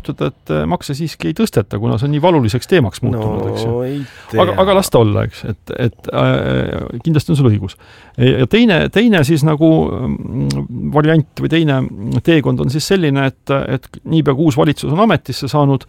juhtuda, et makse siiski ei tõsteta, kuna see on nii valuliseks teemaks muutunud, eks. Aga las ta olla, eks, et kindlasti on sul õigus. Ja teine siis nagu variant või teine teekond on siis selline, et niipea kui uus valitsus on ametisse saanud,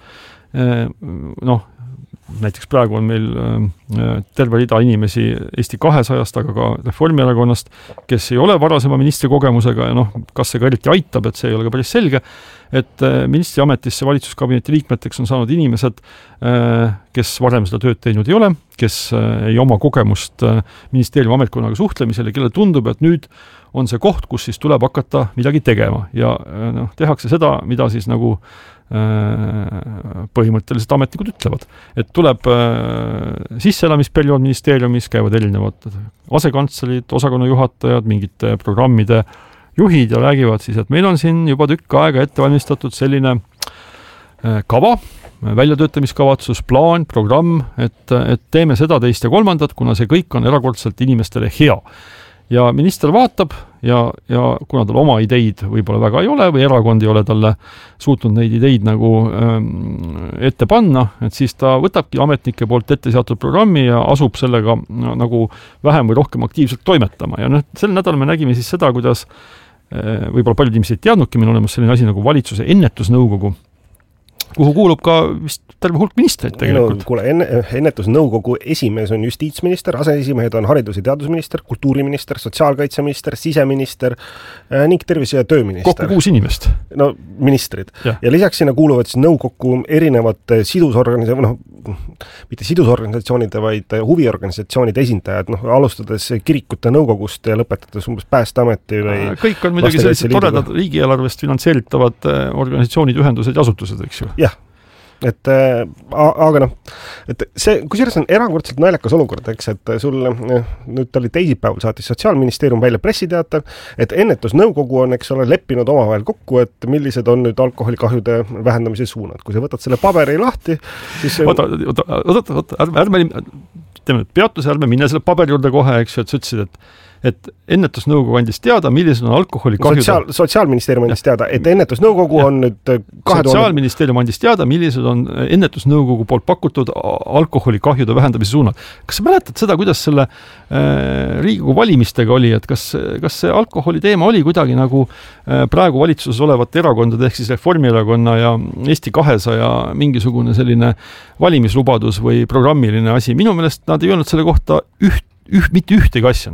näiteks praegu on meil terve rida inimesi Eesti 200-st, aga ka Reformierakonnast, kes ei ole varasema ministri kogemusega ja kas see ka eriti aitab, et see ei ole ka päris selge, et ministri ametisse valitsuskabineti liikmeteks on saanud inimesed, kes varem seda tööd teinud ei ole, kes ei oma kogemust ministeeriumi ametkonnaga suhtlemisel ja kelle tundub, et nüüd on see koht, kus siis tuleb hakata midagi tegema ja tehakse seda, mida siis nagu põhimõtteliselt ametnikud ütlevad. Et tuleb sisseelamisperiood ministeeriumis, käivad erinevad asekantslerid, osakonnajuhatajad, mingite programmide juhid ja räägivad siis, et meil on siin juba tükk aega ette valmistatud selline kava, väljatöötamiskavatsus, plaan, programm, et teeme seda, teist ja kolmandat, kuna see kõik on erakordselt inimestele hea. Ja minister vaatab ja kuna tal oma ideid võib-olla väga ei ole või erakond ei ole talle suutnud neid ideid nagu ette panna, et siis ta võtabki ametnike poolt ette seatud programmi ja asub sellega nagu vähem või rohkem aktiivselt toimetama. Ja sel nädal me nägime siis seda, kuidas võib-olla paljud inimesed ei teadnudki, meil on olemas selline asi nagu valitsuse ennetusnõukogu, kuhu kuulub ka vist terve hulk ministreid tegelikult. Kuule, ennetusnõukogu esimees on justiitsminister, aseesimehed on haridus- ja teadusminister, kultuuriminister, sotsiaalkaitseminister, siseminister ning tervise- ja tööminister. Kokku 6 inimest. No, ministrid. Ja lisaks sinna kuuluvad siis nõukokku erinevate mitte sidusorganisatsioonide, vaid huviorganisatsioonide esindajad, alustades kirikute nõukogust ja lõpetades umbes Päästeameti või kõik on muidugi sellised toredad riigieelarvest finantseeritavad organisatsioonid, ühendused ja asutused, eks ju. Jah. Aga see, kusjuures on erakordselt naljakas olukord, eks, et sul nüüd oli teisipäeval saatis Sotsiaalministeerium välja pressiteate, et ennetusnõukogu on, eks ole, leppinud omavahel kokku, et millised on nüüd alkoholikahjude vähendamise suunad. Kui sa võtad selle paberi lahti, siis ärme minne selle paberi juurde kohe, eks ju, et sa ütlesid, et ennetusnõukogu andis teada, millised on alkoholikahjude... Sotsiaalministeerium andis teada, et ennetusnõukogu on nüüd... Sotsiaalministeerium andis teada, millised on ennetusnõukogu poolt pakutud alkoholikahjude vähendamise suunad. Kas sa mäletad seda, kuidas selle Riigikogu valimistega oli, et kas see alkoholi teema oli kuidagi nagu praegu valitsuses olevat erakondade, ehk siis Reformierakonna ja Eesti 200 ja mingisugune selline valimislubadus või programmiline asi? Minu meelest nad ei öelnud selle kohta mitte ühtegi asja.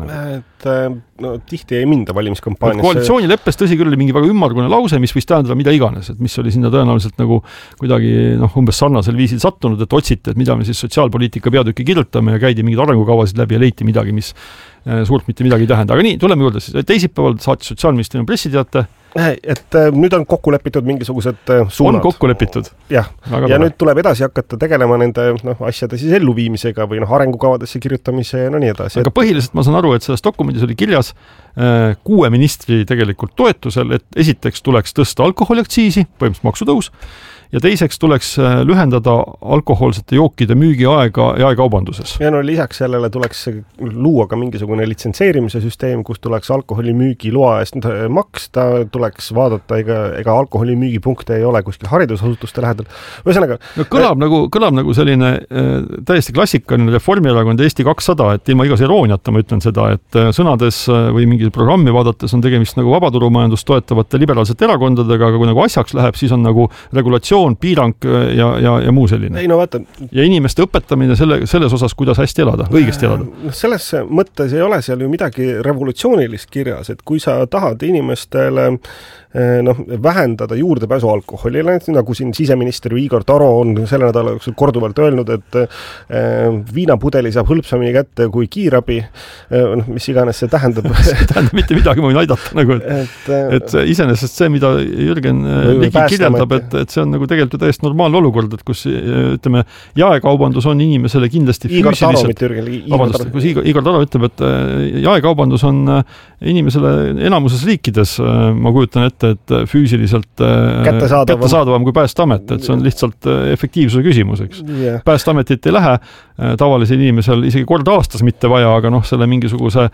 Tihti ei minda valimiskampaaniasse. Koalitsioonileppes tõsi küll oli mingi väga ümmargune lause, mis võis tähendada mida iganes, et mis oli sinna tõenäoliselt nagu kuidagi umbes sarnasel viisil sattunud, et otsiti, et mida me siis sotsiaalpoliitika peatükki kirjutame ja käidi mingid arengukavasid läbi ja leiti midagi, mis suurt mitte midagi ei tähenda. Aga nii, tuleme juurde siis. Teisipäeval saatis Sotsiaalministeerium pressiteate. Et nüüd on kokku lepitud mingisugused suunad. On kokku lepitud. Ja nüüd tuleb edasi hakata tegelema nende asjade siis elluviimisega või arengukavadesse kirjutamise ja nii edasi. Aga põhiliselt ma saan aru, et selles dokumendis oli kirjas 6 ministri tegelikult toetusel, et esiteks tuleks tõsta alkoholiaktsiisi, põhimõtteliselt maksutõus, ja teiseks tuleks lühendada alkohoolsete jookide müügiaega jaekaubanduses. Ja lisaks sellele tuleks luua ka mingisugune litsentseerimise süsteem, kus tuleks alkoholimüügiloa eest maksta, tuleks vaadata, ega alkoholimüügipunkte ei ole kuskil haridusasutuste lähedal. Ühesõnaga, kõlab nagu selline täiesti klassikaline Reformierakond ja Eesti 200, et ilma igas irooniata ma ütlen seda, et sõnades või mingi programmi vaadates on tegemist nagu vabaturumajandust toetavate liberaalsete erakondadega, aga kui nagu asjaks läheb, siis on nagu regulatsioon, piirang ja muu selline. Ja inimeste õpetamine selles osas, kuidas hästi elada, õigesti elada. Selles mõttes ei ole seal ju midagi revolutsioonilist kirjas, et kui sa tahad inimestele vähendada juurdepääsu alkoholile, nagu siin siseminister Igor Taro on selle nädala jooksul korduvalt öelnud, et viinapudeli saab hõlpsamini kätte kui kiirabi, mis iganes see tähendab. See tähendab mitte midagi, ma võin aidata. Nagu, et iseenesest see, mida Jürgen Ligi kirjeldab, et see on nagu tegelikult täiesti normaalne olukord, et kus ütleme, jaekaubandus on inimesele kindlasti füüsiliselt... Igor Taro ütleb, et jaekaubandus on inimesele enamuses riikides, ma kujutan ette, et füüsiliselt kättesaadavam kui Päästeamet, et see on lihtsalt efektiivsuse küsimus, eks. Yeah. Päästeametit ei lähe, tavalisel inimesel isegi kord aastas mitte vaja, aga selle mingisuguse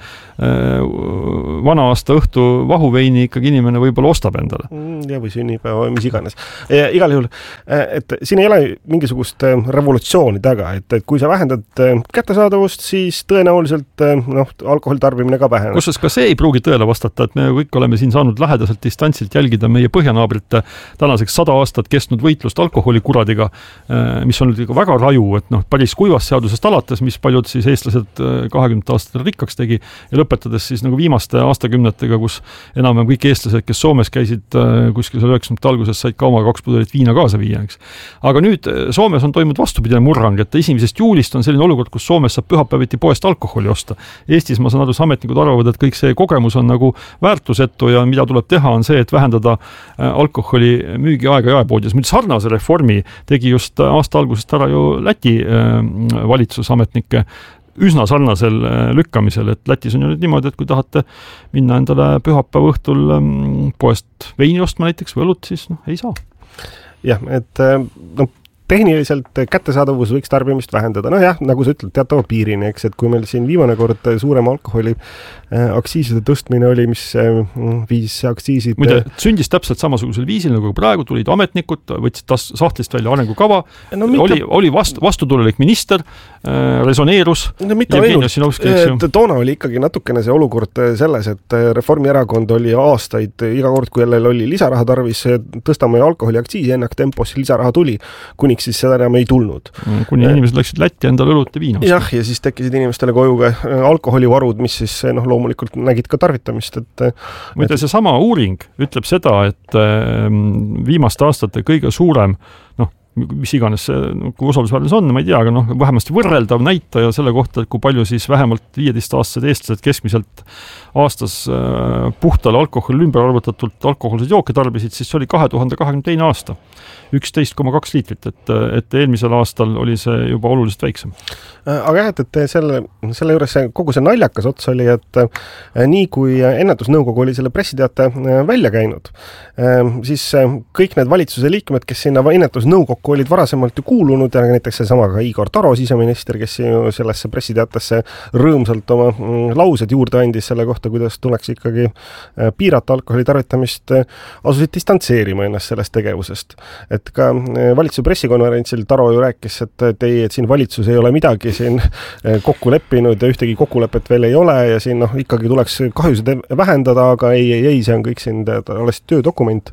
vana aasta õhtu vahuveini ikkagi inimene võib-olla ostab endale. Ja või sünnipäeva või mis iganes. Ja igal juhul, et siin ei ole mingisugust revolutsiooni taga, et kui sa vähendad kättesaadavust, siis tõenäoliselt alkoholi tarbimine ka väheneb. Kusjuures ka see ei pruugi tõele vastata, et me kõik oleme siin saanud lähedaselt distantsilt jälgida meie põhjanaabrite tänaseks 100 aastat kestnud võitlust alkoholikuradiga, mis on nüüd väga raju, et päris kuivast seadusest alates, mis paljud siis eestlased 20 aastatel rikkaks tegi ja lõpetades siis viimaste aastakümnetega, kus enam kõik eestlased, kes Soomes käisid kuskil 90. alguses, said ka oma 2 pudelit viina kaasa viia, eks. Aga nüüd Soomes on toimunud vastupidine murrang, et 1. juulist on selline olukord, kus Soomes saab pühapäeviti poest alkoholi osta. Eestis, ma saan aru, ametnikud arvavad, et kõik see kogemus on väärtusetu ja mida tuleb teha, on see, et vähendada alkoholi müügiaega jaepoodides. Nüüd sarnase reformi tegi just aasta algusest ära ju Läti valitsusametnike üsna sarnasel lükkamisel, et Lätis on ju nüüd niimoodi, et kui tahate minna endale pühapäeva õhtul poest veini ostma näiteks või õlut, siis ei saa. Jah, et tehniliselt kättesaadavus võiks tarbimist vähendada. Jah, nagu sa ütled, teatava piirini, eks, et kui meil siin viimane kord suurem alkoholi aktsiiside tõstmine oli, mis viis aktsiisid... Muide, sündis täpselt samasugusel viisil, nagu praegu tulid ametnikud, võtsid sahtlist välja arengukava, oli vastutulelik minister, resoneerus. Toona oli ikkagi natukene see olukord selles, et Reformierakond oli aastaid, iga kord, kui jälle oli lisaraha tarvis, tõstame alkoholi aktsiisi ennaktempos, lisaraha tuli, kuni siis seda enam ei tulnud. Kuni inimesed läksid Lätti endale õlut ja viina. Jah, ja siis tekkisid inimestele koju ka alkoholivarud, mis siis loomulikult nägid ka tarvitamist. Muide, see sama uuring ütleb seda, et viimaste aastate kõige suurem, mis iganes see usaldusväärnes on, ma ei tea, aga vähemasti võrreldav näitaja selle kohta, et kui palju siis vähemalt 15-aastased eestlased keskmiselt aastas puhtale alkoholi ümber arvutatult alkoholseid jooke tarbisid, siis see oli 2022. aasta. 11,2 liitrit, et eelmisel aastal oli see juba oluliselt väiksem. Aga jah, et selle juures kogu see naljakas ots oli, et nii kui ennetusnõukogu oli selle pressiteate välja käinud, siis kõik need valitsuse liikmed, kes sinna ennetusnõukokku olid varasemalt ju kuulunud, ja näiteks seesama ka Igor Taro, siseminister, kes ju sellesse pressiteatesse rõõmsalt oma laused juurde andis selle kohta, kuidas tuleks ikkagi piirata alkoholi tarvitamist, asusid distantseerima ennast sellest tegevusest. Et ka valitsuse pressikonverentsil Taro ju rääkis, et siin valitsus ei ole midagi siin kokku leppinud ja ühtegi kokkulepet veel ei ole ja siin ikkagi tuleks kahjusid vähendada, aga ei, see on kõik siin alles töödokument.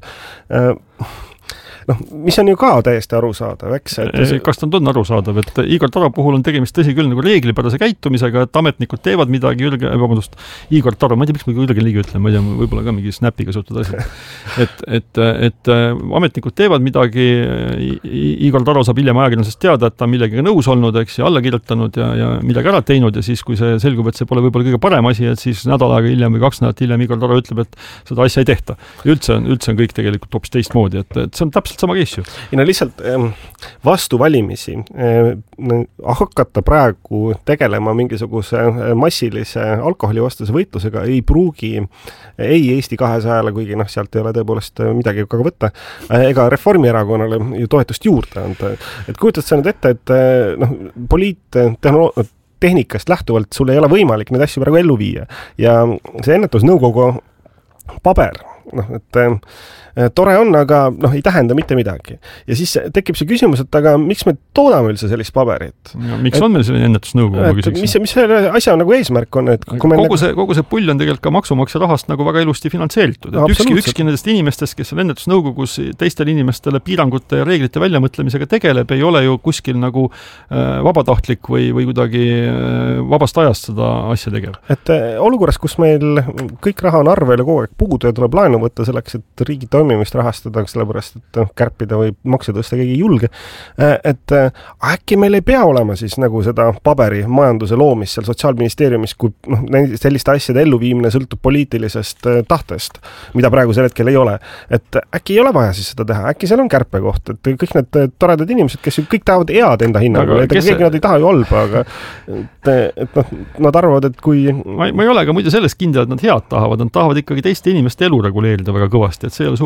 Mis on ju ka täiesti arusaadav, eks? Kas ta on arusaadav, et Igor Taro puhul on tegemist tõsi küll reeglipärase käitumisega, et ametnikud teevad midagi, Igor Taro, ma ei tea, miks ma Jürgen Ligi ütlen, ma ei tea, võib-olla ka mingi snappiga suhtud asjad. Et ametnikud teevad midagi, Igor Taro saab hiljem ajakirjandusest teada, et ta on millegagi nõus olnud, eks, ja alla kirjutanud ja midagi ära teinud ja siis, kui see selgub, et see pole võib-olla kõige parem asi, et siis nädal aega hiljem või 2 nädalat hiljem Igor Taro ütleb, et seda asja ei tehta. Ja üldse on kõik tegelikult hoopis teistmoodi, et see on täpselt sama case ju. Ja lihtsalt vastu valimisi hakata praegu tegelema mingisuguse massilise alkoholivastase võitlusega ei pruugi ei Eesti 200-le, kuigi sealt ei ole tõepoolest midagi ka võtta, ega Reformierakonnale ju toetust juurde anda. Et kujutad sa nüüd ette, et tehnikast lähtuvalt sul ei ole võimalik neid asju praegu ellu viia ja see ennetusnõukogu paber, tore on, aga ei tähenda mitte midagi. Ja siis tekib see küsimus, et aga miks me toodame üldse sellist paberit? Ja, miks on meil selline ennetusnõukogu? Mis selle asja eesmärk on? Et kui kogu see pull on tegelikult ka maksumaksja rahast väga ilusti finantseeritud. Ükski nendest inimestest, kes on ennetusnõukogus teistele inimestele piirangute ja reeglite väljamõtlemisega tegeleb, ei ole ju kuskil vabatahtlik või kuidagi vabast ajast seda asja tegev. Et olukorras, kus meil kõik raha on arvel ja kogu aeg puudu ja tuleb laenu võtta selleks, et riigi toimimist rahastada, sellepärast, et kärpida või makse tõsta keegi ei julge. Et äkki meil ei pea olema siis seda paberi majanduse loomist seal Sotsiaalministeeriumis, kui selliste asjade elluviimine sõltub poliitilisest tahtest, mida praegu sel hetkel ei ole. Et äkki ei ole vaja siis seda teha, äkki seal on kärpekoht, et kõik need toredad inimesed, kes ju kõik tahavad head enda hinnangul, et keegi nad ei taha ju halba, aga nad arvavad, et kui... Ma ei ole ka muide sellest kindel, et nad head tahavad ikkagi teiste inimeste elu reguleerida väga kõvasti, et see ei ole suugi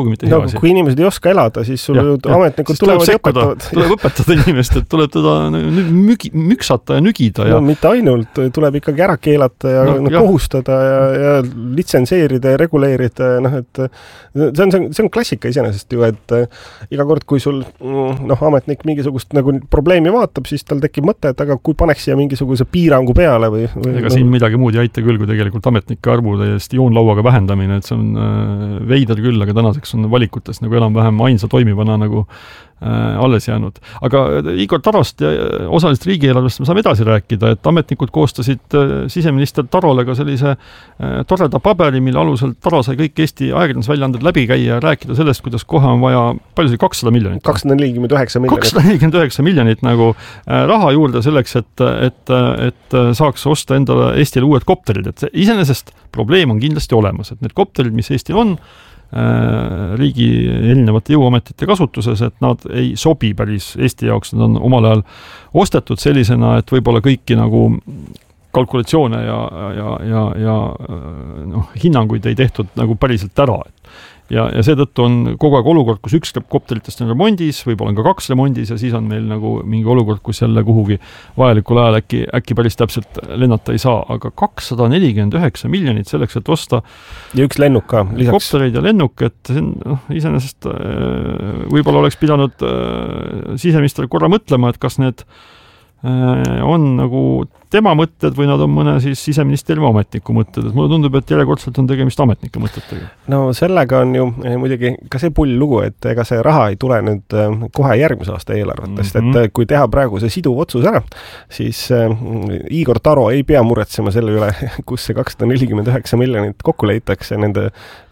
sugugi mitte hea asi. Kui inimesed ei oska elada, siis sul ametnikud tulevad ja õpetavad. Tuleb õpetada inimest, et tuleb teda müksata ja nügida. Ja... No mitte ainult, tuleb ikkagi ära keelata ja kohustada ja litsenseerida ja reguleerida. Et see on klassika iseenesest ju, et iga kord, kui sul ametnik mingisugust nagu probleemi vaatab, siis tal tekib mõte, et aga kui paneks siia mingisuguse piirangu peale või ega siin midagi muud ei aita küll, kui tegelikult ametnike arvu täiesti joonlauaga vähendamine, et see on veider küll, aga tänaseks on valikutes nagu enam-vähem ainsa toimivana nagu alles jäänud. Aga Igor Tarost ja osaliselt riigieelarvest me saame edasi rääkida, et ametnikud koostasid siseminister Tarole ka sellise toreda paberi, mille alusel Taro sai kõik Eesti ajakirjandusväljaanded läbi käia ja rääkida sellest, kuidas kohe on vaja, palju see 200 miljonit? 249 miljonit nagu raha juurde selleks, et saaks osta endale Eestile uued kopterid. Et iseenesest probleem on kindlasti olemas, et need kopterid, mis Eestil on, riigi erinevate jõuametite kasutuses, et nad ei sobi päris Eesti jaoks, nad on omal ajal ostetud sellisena, et võib-olla kõiki nagu kalkulatsioone ja hinnanguid ei tehtud nagu päriselt ära. Ja seetõttu on kogu aeg olukord, kus üks kopteritest on remondis, võib-olla on ka 2 remondis ja siis on meil nagu mingi olukord, kus jälle kuhugi vajalikul ajal äkki päris täpselt lennata ei saa, aga 249 miljonit selleks, et osta ja üks lennuk ka lisaks. Koptereid ja lennuk, et see on iseenesest võib-olla oleks pidanud siseminister korra mõtlema, et kas need on nagu tema mõtted või nad on mõne siis siseministeeriumi ametniku mõtted, et mulle tundub, et järjekordselt on tegemist ametnike mõtetega. No sellega on ju muidugi ka see pull lugu, et ega see raha ei tule nüüd kohe järgmise aasta eelarvetest, et kui teha praegu see siduv otsus ära, siis Igor Taro ei pea muretsema selle üle, kus see 249 miljonit kokku leitakse nende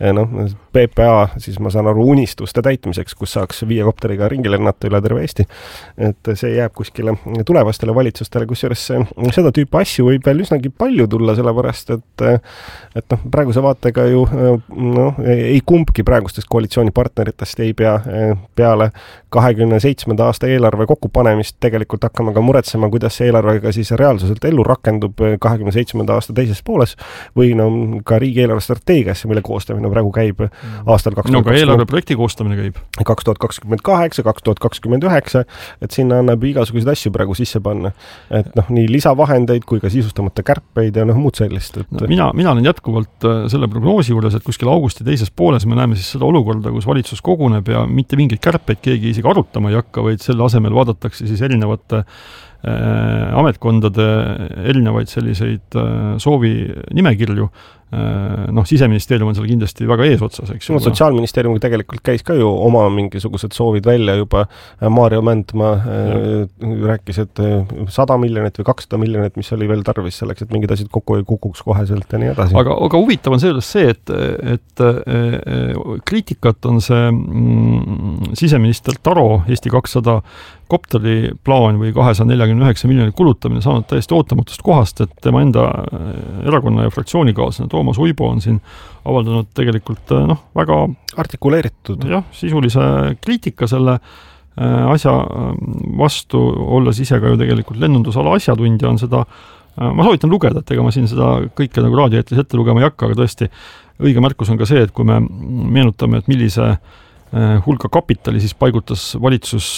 PPA, siis ma saan aru unistuste täitmiseks, kus saaks 5 kopteriga ringi lennata üle terve Eesti. Et see jääb kuskile tulevastele valitsustele, kusjuures seda tüüpi asju võib veel üsnagi palju tulla, sellepärast, et praeguse vaatega ju ei kumbki praegustest koalitsioonipartneritest ei pea peale 27. aasta eelarve kokkupanemist tegelikult hakkama ka muretsema, kuidas see eelarvega siis reaalsuselt ellu rakendub 27. aasta teises pooles või ka riigieelarve strateegiasse, mille koostamine praegu käib aastal 2020. Ka eelarveprojekti koostamine käib. 2028, 2029, et sinna annab igasuguseid asju praegu sisse panna. Et nii lisavahendeid kui ka sisustamata kärpeid ja muud sellist. Et... Mina olen jätkuvalt selle prognoosi juures, et kuskil augusti teises pooles me näeme siis seda olukorda, kus valitsus koguneb ja mitte mingeid kärpeid keegi isegi arutama ei hakka, vaid selle asemel vaadatakse siis erinevate ametkondade erinevaid selliseid soovi nimekirju. Siseministeerium on seal kindlasti väga eesotsas, eks ju. Sotsiaalministeerium tegelikult käis ka ju oma mingisugused soovid välja juba. Maarja Mändmaa rääkis, et 100 miljonit või 200 miljonit, mis oli veel tarvis selleks, et mingid asjad kokku ei kukuks koheselt ja nii edasi. Aga huvitav on sellest see, et kriitikat on see siseminister Taro Eesti 200 kopteri plaan või 249 miljonit kulutamine saanud täiesti ootamatust kohast, et tema enda erakonna ja fraktsioonikaaslane Toomas Uibo on siin avaldanud tegelikult väga artikuleeritud. Sisulise kriitika selle asja vastu, olles ise ka ju tegelikult lennundusala asjatundja on seda, ma soovitan lugeda, et ega ma siin seda kõike nagu raadioeetris ette lugema ei hakka, aga tõesti õige märkus on ka see, et kui me meenutame, et millise hulka kapitali siis paigutas valitsus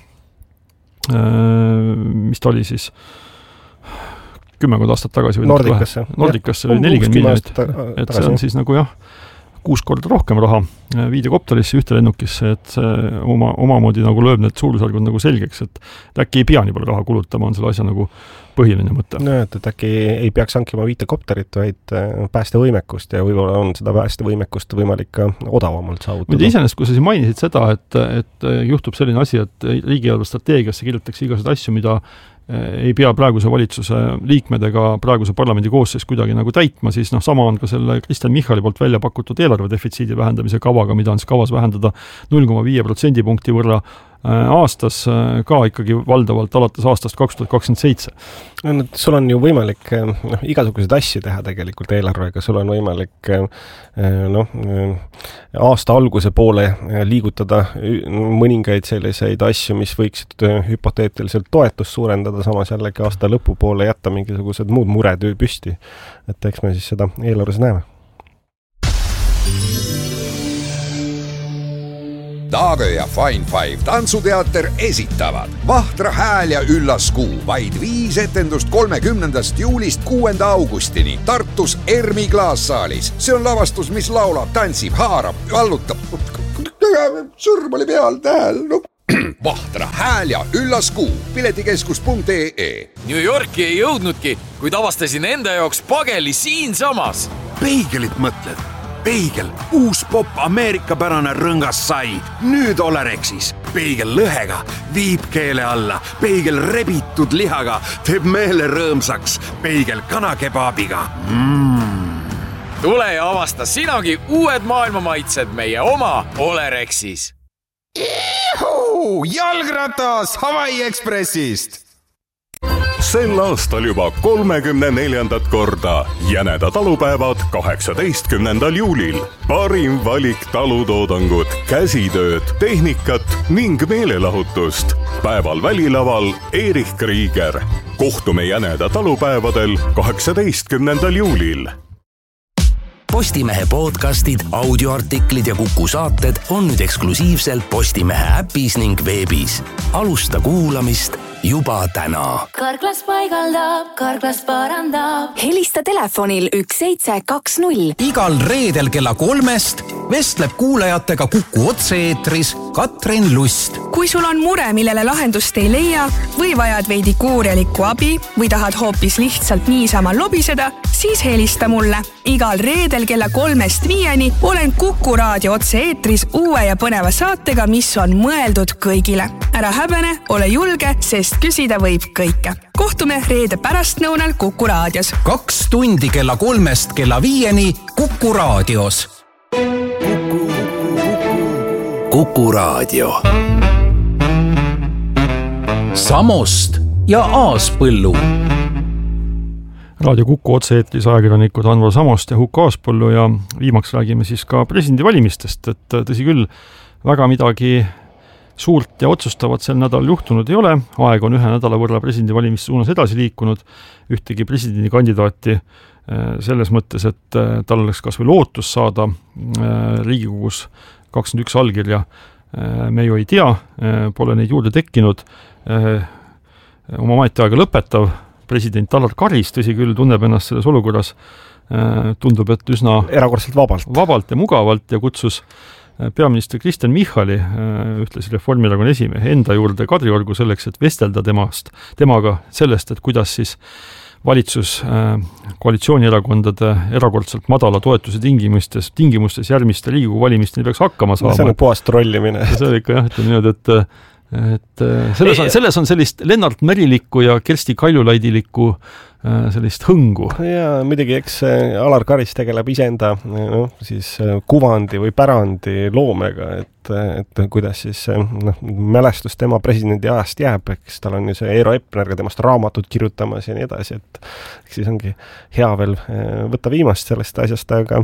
mis ta oli siis 10 aastat tagasi või Nordikasse või 40 miljonit, et see on siis nagu 6 korda rohkem raha viidi kopterisse ühte lennukisse, et see omamoodi nagu lööb need suurusjärgud nagu selgeks, et äkki ei pea nii palju raha kulutama, on selle asja nagu põhiline mõte. Et äkki ei peaks hankima 5 kopterit, vaid päästevõimekust ja võib-olla on seda päästevõimekust võimalik ka odavamalt saavutada. Iseenesest, kui sa siin mainisid seda, et juhtub selline asi, et riigieelarve strateegiasse kirjutatakse igasuguseid asju, mida ei pea praeguse valitsuse liikmed ega praeguse parlamendi koosseis kuidagi nagu täitma, siis sama on ka selle Kristen Michali poolt välja pakutud eelarve defitsiidi vähendamise kavaga, mida on siis kavas vähendada 0,5% punkti võrra aastas ka ikkagi valdavalt alates aastast 2027. Sul on ju võimalik igasuguseid asju teha tegelikult eelarvega, sul on võimalik aasta alguse poole liigutada mõningaid selliseid asju, mis võiksid hüpoteetiliselt toetust suurendada, samas jällegi aasta lõpu poole jätta mingisugused muud mured püsti. Et eks me siis seda eelarves näeme. Taagö ja Fine Five tantsuteater esitavad Vahtra hääl ja üllas kuu. Vaid 5 etendust 30. juulist 6. augustini Tartus Ermi klaassaalis. See on lavastus, mis laulab, tantsib, haarab, vallutab. Sõrm oli peal tähel. No. Vahtra hääl ja üllas kuu. Piletikeskus.ee. New Yorki ei jõudnudki, kuid avastasin enda jaoks pageli siinsamas. Peigelit mõtled? Peigel, uus pop ameerikapärane rõngas sai. Nüüd Olerexis. Peigel lõhega, viib keele alla. Peigel rebitud lihaga, teeb meele rõõmsaks. Peigel kanakebaabiga. Tule ja avasta sinagi uued maailmamaitsed meie oma Olerexis. Jalgratas Hawaii Expressist! Sel aastal juba 34. korda Jäneda talupäevad 18. juulil. Parim valik talutoodangut, käsitööd, tehnikat ning meelelahutust. Päeval välilaval Erich Krieger. Kohtume Jäneda talupäevadel 18. juulil. Postimehe podcastid, audioartiklid ja Kuku saated on nüüd eksklusiivselt Postimehe äpis ning veebis. Alusta kuulamist juba täna. Karklas paigaldab, Karklas parandab. Helista telefonil 1720. Igal reedel kella 3 vestleb kuulajatega Kuku otse-eetris Katrin Lust. Kui sul on mure, millele lahendust ei leia või vajad veidi kuurjalikku abi või tahad hoopis lihtsalt niisama lobiseda, siis helista mulle. Igal reedel kella 3-5 olen Kuku raadio otse-eetris uue ja põneva saatega, mis on mõeldud kõigile. Ära häbene, ole julge, sest küsida võib kõike. Kohtume reede pärastnõunal Kuku raadios. 2 tundi kella 3 kella 5 Kuku raadios. Kuku raadio. Samost ja Aaspõllu. Raadio Kuku otse-eetris ajakirjanikud Anvo Samost ja Huko Aaspõllu ja viimaks räägime siis ka presidendivalimistest, et tõsi küll, väga midagi suurt ja otsustavat sel nädal juhtunud ei ole. Aeg on 1 nädala võrra presidendivalimiste suunas edasi liikunud. Ühtegi presidendikandidaati selles mõttes, et tal oleks kas või lootus saada Riigikogus 21 allkirja. Me ju ei tea, pole neid juurde tekkinud. Oma ametiaega lõpetav president Alar Karis, tõsi küll, tunneb ennast selles olukorras, tundub, et üsna erakordselt vabalt ja mugavalt ja kutsus peaminister Kristen Michali, ühtlasi Reformierakonna esimehe enda juurde Kadriorgu selleks, et vestelda temaga sellest, et kuidas siis valitsus koalitsioonierakondade erakordselt madala toetuse tingimustes järgmiste Riigikogu valimisteni peaks hakkama saama. See on puhas trollimine. See on ikka jah, ütleme niimoodi, et selles on sellist Lennart Merilikku ja Kersti Kaljulaidilikku sellist hõngu. Ja midagi, eks Alar Karis tegeleb iseenda siis kuvandi või pärandi loomega, et kuidas siis mälestus tema presidendi ajast jääb, eks tal on ju see Eero Epner ka temast raamatut kirjutamas ja nii edasi, et siis ongi hea veel võtta viimast sellest asjast, aga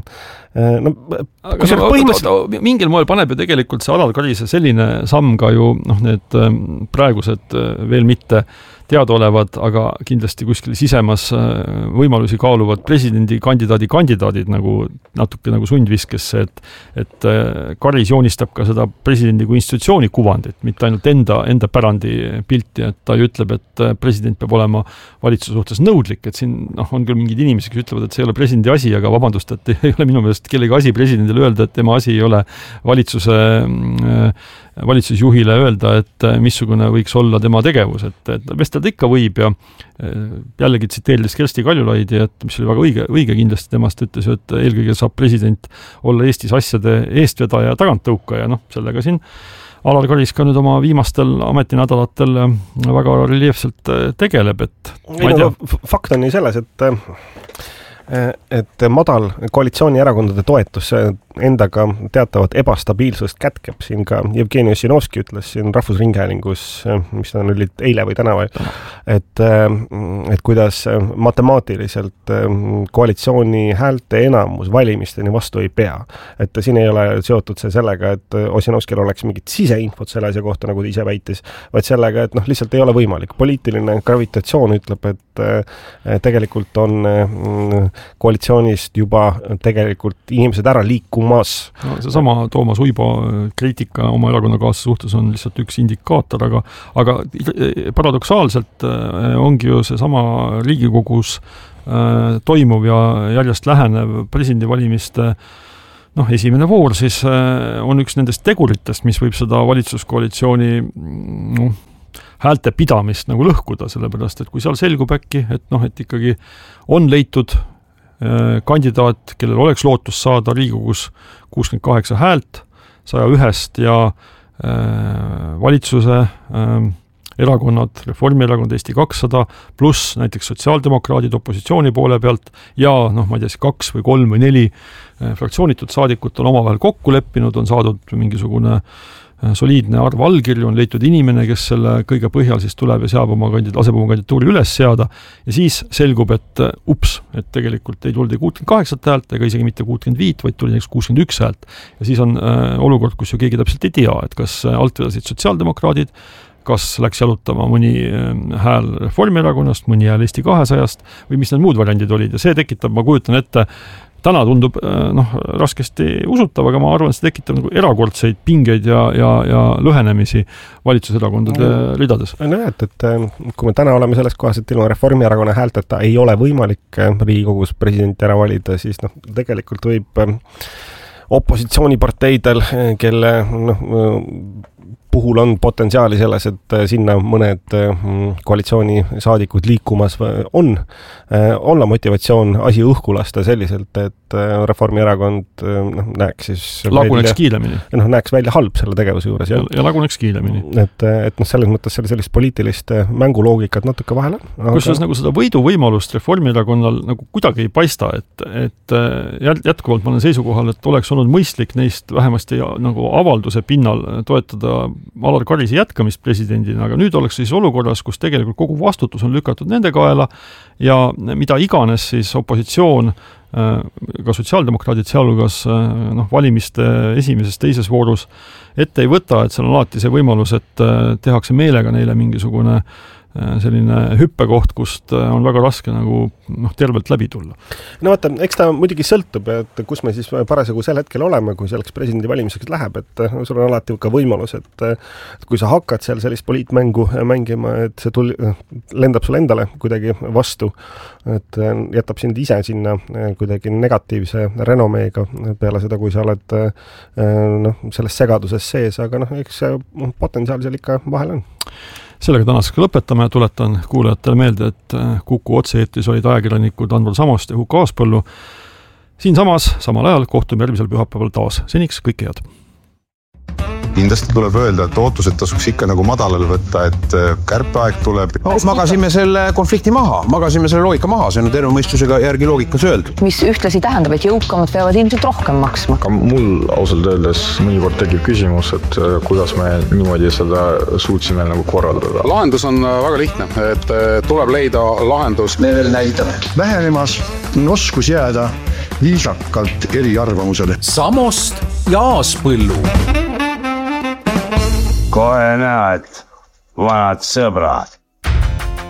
mingil moel paneb ju tegelikult see Alar Karise selline samm ka ju need praegused veel mitte teadaolevad, aga kindlasti kuskil sisemas võimalusi kaaluvad kandidaadid nagu natuke nagu sundviskesse, et Karis joonistab ka seda presidendi kui institutsiooni kuvandit, mitte ainult enda pärandi pilti, et ta ju ütleb, et president peab olema valitsuse suhtes nõudlik, et siin on küll mingid inimesed, kes ütlevad, et see ei ole presidendi asi, aga vabandust, et ei ole minu meelest kellegi asi presidendile öelda, et tema asi ei ole valitsusjuhile öelda, et missugune võiks olla tema tegevus, et vestelda ikka võib ja jällegi tsiteerides Kersti Kaljulaidi, et mis oli väga õige kindlasti temast, ütles ju, et eelkõige saab president olla Eestis asjade eestvedaja ja taganttõukaja, sellega siin Alar Karis ka nüüd oma viimastel ametinädalatel väga reljeefselt tegeleb, et ma ei tea. Fakt on ju selles, et madal koalitsioonierakondade toetus endaga teatavat ebastabiilsust kätkeb. Siin ka Jevgeni Ossinovski ütles siin Rahvusringhäälingus, mis ta olid eile või täna, et kuidas matemaatiliselt koalitsiooni häälte enamus valimisteni vastu ei pea. Et siin ei ole seotud see sellega, et Ossinovskil oleks mingit siseinfot selle asja kohta, nagu ta ise väitis, vaid sellega, et lihtsalt ei ole võimalik. Poliitiline gravitatsioon ütleb, et tegelikult on koalitsioonist juba tegelikult inimesed ära liikunud liikumas. No, see sama Toomas Uibo kriitika oma erakonnakaaslase suhtes on lihtsalt üks indikaator, aga paradoksaalselt ongi ju see sama Riigikogus toimuv ja järjest lähenev presidendivalimiste esimene voor siis on üks nendest teguritest, mis võib seda valitsuskoalitsiooni häälte pidamist nagu lõhkuda, sellepärast, et kui seal selgub äkki, et ikkagi on leitud kandidaat, kellel oleks lootus saada Riigikogus 68 häält 101 ja valitsuse erakonnad, Reformierakond, Eesti 200, pluss näiteks sotsiaaldemokraadid opositsiooni poole pealt ja ma ei tea, 2 või 3 või 4 fraktsioonitud saadikut on omavahel kokku leppinud, on saadud mingisugune soliidne arv allkirju, on leitud inimene, kes selle kõige põhjal siis tuleb ja laseb oma kandidatuuri üles seada ja siis selgub, et et tegelikult ei tuldi 68 häält ega isegi mitte 65, vaid tuli näiteks 61 häält ja siis on olukord, kus ju keegi täpselt ei tea, et kas alt vedasid sotsiaaldemokraadid, kas läks jalutama mõni hääl Reformierakonnast, mõni hääl Eesti 200-st või mis need muud variandid olid ja see tekitab, ma kujutan ette, täna tundub raskesti usutav, aga ma arvan, et see tekitab nagu erakordseid pingeid ja lõhenemisi valitsuserakondade ridades. Et kui me täna oleme selles kohas, et ilma Reformierakonna häälteta ei ole võimalik Riigikogus presidenti ära valida, siis tegelikult võib opositsiooniparteidel, kelle puhul on potentsiaali selles, et sinna mõned koalitsioonisaadikud liikumas on, olla motivatsioon asi õhku lasta selliselt, et Reformierakond näeks siis laguneks kiilemini. Näeks välja halb selle tegevuse juures. Ja laguneks kiilemini. Et selles mõttes sellist poliitilist mänguloogikat natuke vahele. Kusjuures nagu seda võiduvõimalust Reformierakonnal nagu kuidagi ei paista, et jätkuvalt ma olen seisukohal, et oleks olnud mõistlik neist vähemasti nagu avalduse pinnal toetada Alar Karisi jätkamist presidendina, aga nüüd oleks siis olukorras, kus tegelikult kogu vastutus on lükatud nende kaela ja mida iganes siis opositsioon, ka sotsiaaldemokraadid sealhulgas valimiste esimeses, teises voorus ette ei võta, et seal on alati see võimalus, et tehakse meelega neile mingisugune selline hüppekoht, kust on väga raske nagu tervelt läbi tulla. Vaata, eks ta muidugi sõltub, et kus me siis parasjagu sel hetkel oleme, kui selleks presidendi valimiseks läheb, et sul on alati ka võimalus, et kui sa hakkad seal sellist poliitmängu mängima, et see lendab sulle endale kuidagi vastu, et jätab sind ise sinna kuidagi negatiivse renomeega peale seda, kui sa oled selles segaduses sees, aga eks see potentsiaal seal ikka vahel on. Sellega tänaseks lõpetame, tuletan kuulajatele meelde, et Kuku otse-eetris olid ajakirjanikud Androl Samost ja Huko Aaspõllu. Siinsamas, samal ajal kohtume järgmisel pühapäeval taas. Seniks kõike head. Kindlasti tuleb öelda, et ootused tasuks ikka nagu madalal võtta, et kärpeaeg tuleb. Magasime selle konflikti maha, magasime selle loogika maha, see on terve mõistusega järgi loogikas öeldud. Mis ühtlasi tähendab, et jõukamad peavad ilmselt rohkem maksma. Ka mul ausalt öeldes mõnikord tekib küsimus, et kuidas me niimoodi seda suutsime nagu korraldada. Lahendus on väga lihtne, et tuleb leida lahendus. Me veel näitame. Vähenemas on oskus jääda viisakalt eri arvamusele. Samost ja Aaspõllu. Kohe näed, vanad sõbrad.